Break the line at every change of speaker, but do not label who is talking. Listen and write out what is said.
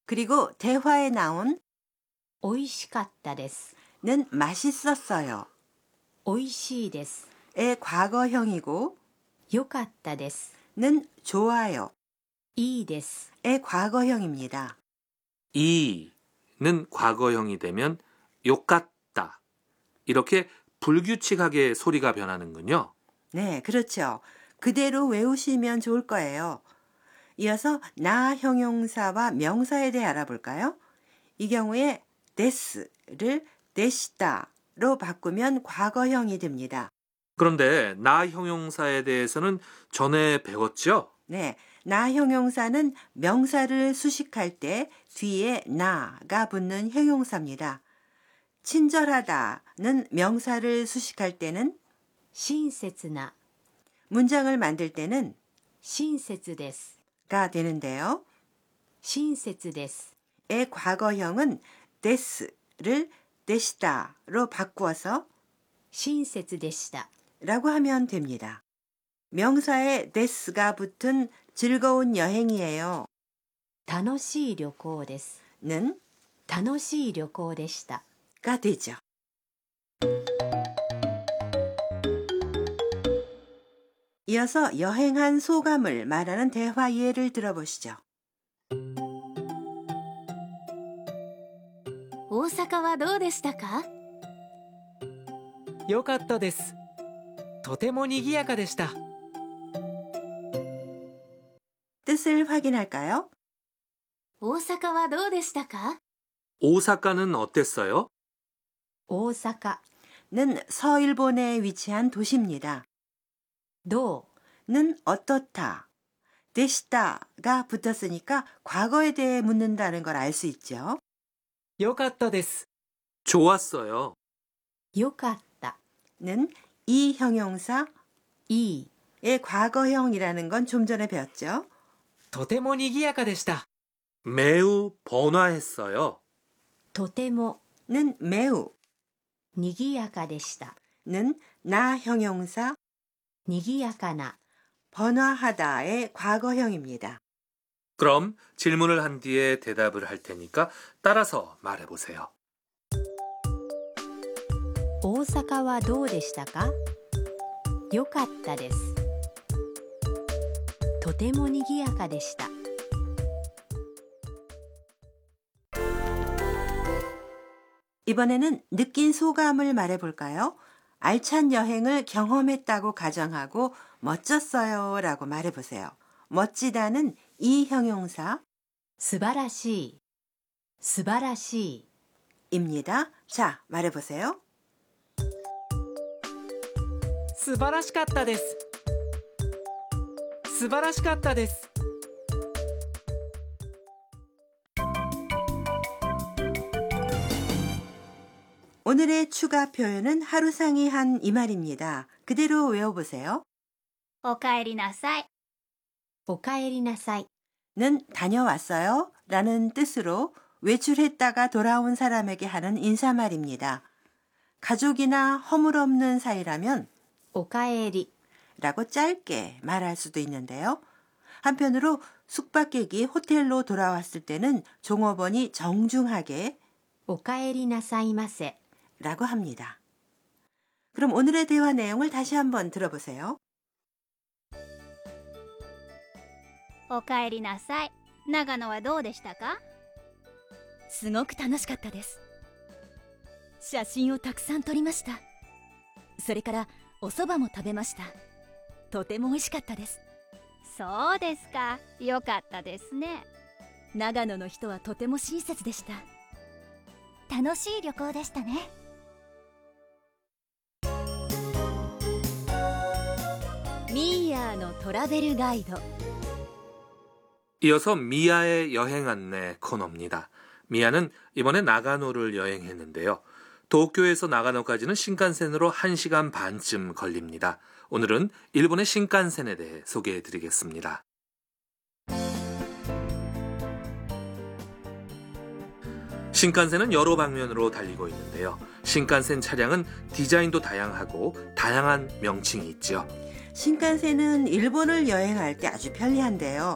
그리고 대화에 나온
美味しかったです。
는 맛있었어요.
美味しいです。
의 과거형이고
よかったです。
는 좋아요.
いいです。
의 과거형입니다.
이는 과거형이 되면 욕같다. 이렇게 불규칙하게 소리가 변하는군요.
네, 그렇죠. 그대로 외우시면 좋을 거예요. 이어서 나 형용사와 명사에 대해 알아볼까요? 이 경우에 데스를 데시다로 바꾸면 과거형이 됩니다.
그런데 나 형용사에 대해서는 전에 배웠죠?
네, 나 형용사는 명사를 수식할 때 뒤에 나가 붙는 형용사입니다. 친절하다는 명사를 수식할 때는
親切な
문장을 만들 때는
親切です。
가 되는데요.
親切です。
의 과거형은 데스를 데시다로 바꾸어서
親切でした。
라고 하면 됩니다. 명사에 데스가 붙은 즐거운 여행이에요.
楽しい旅行です。
는
楽しい旅行でした。
가 되죠. 이어서 여행한 소감을 말하는 대화 예를 들어보시죠.
大阪はどうでしたか？
よかったです。とても賑やかでした。
뜻을 확인할까요?
大阪はどうでしたか？
오사카는 어땠어요?
大阪
는 서일본에 위치한 도시입니다.
どう
는 어떻다, 데시다가 붙었으니까 과거에 대해 묻는다는 걸 알 수 있죠.
よかったです。
좋았어요.
よかった
는 이 형용사
いい
의 과거형이라는 건 좀 전에 배웠죠.
とても賑やかでした。
매우 번화했어요.
とても
는 매우
にぎやかでした。
는 나 형용사
にぎやかな
번화하다의 과거형입니다.
그럼 질문을 한 뒤에 대답을 할 테니까 따라서 말해보세요.
大阪はどうでしたか？よかったです。とてもにぎやかでした。
이번에는 느낀 소감을 말해볼까요? 알찬 여행을 경험했다고 가정하고 멋졌어요 라고 말해보세요. 멋지다는 이 형용사
素晴らしい素晴らしい
입니다. 자, 말해보세요.
素晴らしかったです。素晴らしかったです。
오늘의 추가 표현은 하루상이 한 이 말입니다. 그대로 외워보세요.
おかえりなさい。
おかえりなさい
는 다녀왔어요 라는 뜻으로 외출했다가 돌아온 사람에게 하는 인사말입니다. 가족이나 허물없는 사이라면
おかえり
라고 짧게 말할 수도 있는데요. 한편으로 숙박객이 호텔로 돌아왔을 때는 종업원이 정중하게
おかえりなさいませ
라고 합니다. 그럼 오늘의 대화 내용을 다시 한번 들어보세요.
おかえりなさい。長野はどうでしたか？すごく楽しかったです。写真をたくさん撮りました。それからお蕎麦も食べました。とても美味しかったです。そうですか。よかったですね。長野の人はとても親切でした。楽しい旅行でしたね。ミーヤーのトラベルガイド。
이어서 미아의 여행 안내 코너입니다. 미아는 이번에 나가노를 여행했는데요. 도쿄에서 나가노까지는 신칸센으로 1시간 반쯤 걸립니다. 오늘은 일본의 신칸센에 대해 소개해 드리겠습니다. 신칸센은 여러 방면으로 달리고 있는데요. 신칸센 차량은 디자인도 다양하고 다양한 명칭이 있죠.
신칸센은 일본을 여행할 때 아주 편리한데요.